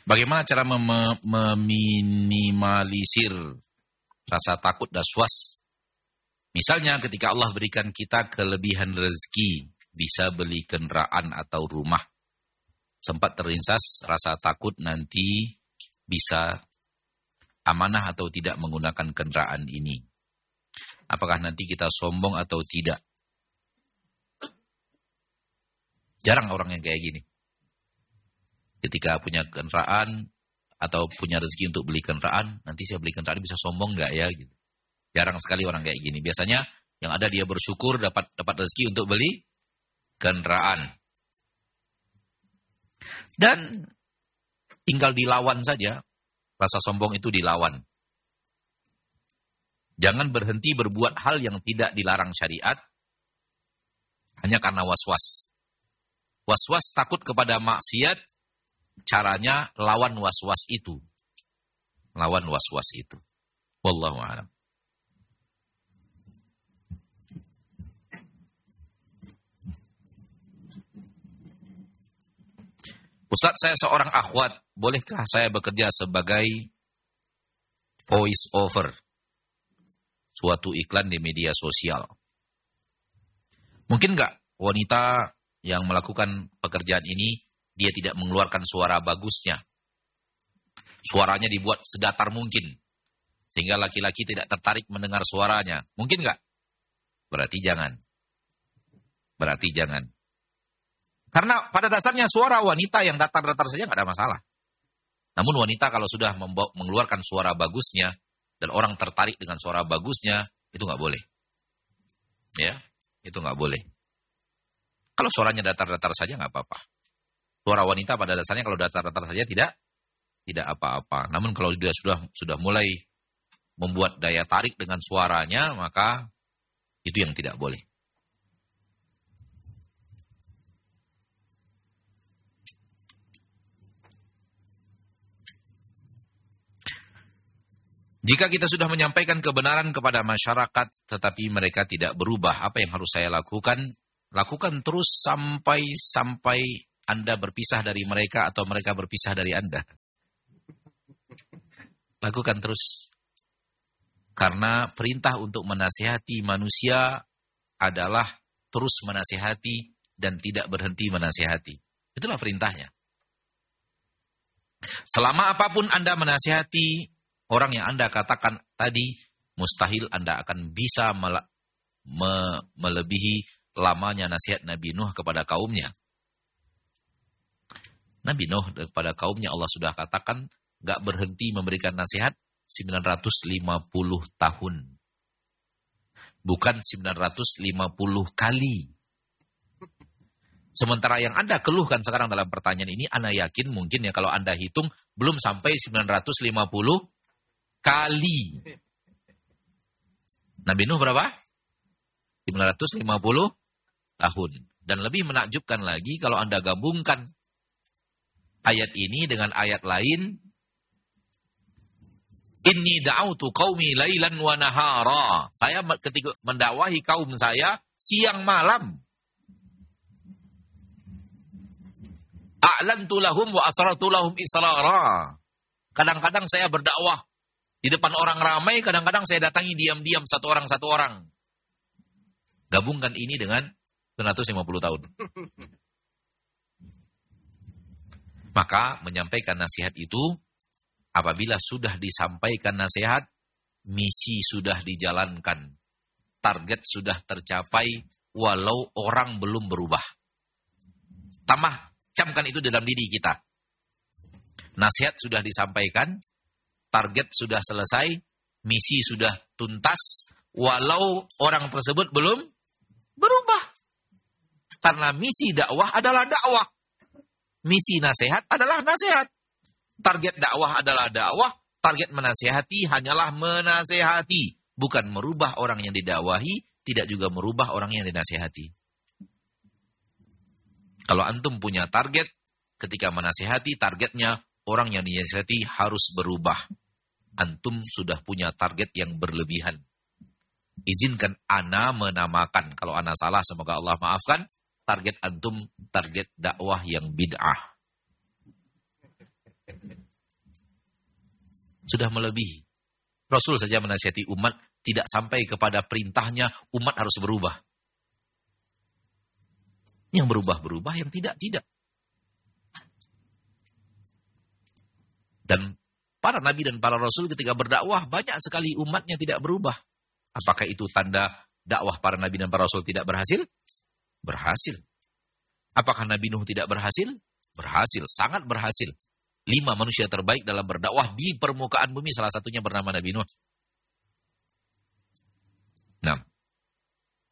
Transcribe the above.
Bagaimana cara meminimalisir rasa takut dan was? Misalnya ketika Allah berikan kita kelebihan rezeki, bisa beli kendaraan atau rumah. Sempat terlintas rasa takut nanti bisa amanah atau tidak menggunakan kendaraan ini. Apakah nanti kita sombong atau tidak? Jarang orang yang kayak gini. Ketika punya kendaraan atau punya rezeki untuk beli kendaraan, nanti saya beli kendaraan bisa sombong nggak ya? Gitu. Jarang sekali orang kayak gini. Biasanya yang ada dia bersyukur dapat rezeki untuk beli kendaraan. Dan tinggal dilawan saja. Rasa sombong itu dilawan. Jangan berhenti berbuat hal yang tidak dilarang syariat hanya karena was-was. Was-was takut kepada maksiat. Caranya lawan was-was itu. Lawan was-was itu. Wallahu a'lam. Ustaz, saya seorang akhwat. Bolehkah saya bekerja sebagai voice over suatu iklan di media sosial? Mungkin nggak wanita yang melakukan pekerjaan ini dia tidak mengeluarkan suara bagusnya. Suaranya dibuat sedatar mungkin. Sehingga laki-laki tidak tertarik mendengar suaranya. Mungkin nggak? Berarti jangan. Karena pada dasarnya suara wanita yang datar-datar saja nggak ada masalah. Namun wanita kalau sudah mengeluarkan suara bagusnya, dan orang tertarik dengan suara bagusnya, itu nggak boleh. Ya, itu nggak boleh. Kalau suaranya datar-datar saja nggak apa-apa. Suara wanita pada dasarnya kalau datar-datar saja tidak apa-apa. Namun kalau dia sudah mulai membuat daya tarik dengan suaranya, maka itu yang tidak boleh. Jika kita sudah menyampaikan kebenaran kepada masyarakat, tetapi mereka tidak berubah, apa yang harus saya lakukan? Lakukan terus sampai Anda berpisah dari mereka atau mereka berpisah dari Anda. Lakukan terus. Karena perintah untuk menasihati manusia adalah terus menasihati dan tidak berhenti menasihati. Itulah perintahnya. Selama apapun Anda menasihati orang yang Anda katakan tadi, mustahil Anda akan bisa melebihi lamanya nasihat Nabi Nuh kepada kaumnya. Nabi Nuh kepada kaumnya Allah sudah katakan gak berhenti memberikan nasihat 950 tahun. Bukan 950 kali. Sementara yang Anda keluhkan sekarang dalam pertanyaan ini, Anda yakin mungkin ya kalau Anda hitung belum sampai 950 kali. Nabi Nuh berapa? 950 tahun. Dan lebih menakjubkan lagi kalau Anda gabungkan ayat ini dengan ayat lain. Inni da'autu qaumi lailan wa nahara. Saya ketika mendakwahi kaum saya siang malam. A'lantu lahum wa asrartu lahum israra. Kadang-kadang saya berdakwah di depan orang ramai, kadang-kadang saya datangi diam-diam satu orang. Gabungkan ini dengan 950 tahun. Maka menyampaikan nasihat itu, apabila sudah disampaikan nasihat, misi sudah dijalankan. Target sudah tercapai, walau orang belum berubah. Camkan itu dalam diri kita. Nasihat sudah disampaikan, target sudah selesai, misi sudah tuntas, walau orang tersebut belum berubah. Karena misi dakwah adalah dakwah. Misi nasihat adalah nasihat. Target dakwah adalah dakwah, target menasihati hanyalah menasihati. Bukan merubah orang yang didakwahi, tidak juga merubah orang yang dinasihati. Kalau antum punya target, ketika menasihati targetnya, orang yang dinasihati harus berubah. Antum sudah punya target yang berlebihan. Izinkan ana menamakan. Kalau ana salah, semoga Allah maafkan. Target antum, target dakwah yang bid'ah. Sudah melebihi. Rasul saja menasihati umat, tidak sampai kepada perintahnya, umat harus berubah. Yang berubah-berubah, yang tidak. Dan para nabi dan para rasul ketika berdakwah, banyak sekali umatnya tidak berubah. Apakah itu tanda dakwah para nabi dan para rasul tidak berhasil? Berhasil. Apakah Nabi Nuh tidak berhasil? Berhasil, sangat berhasil. 5 manusia terbaik dalam berdakwah di permukaan bumi, salah satunya bernama Nabi Nuh. Nah,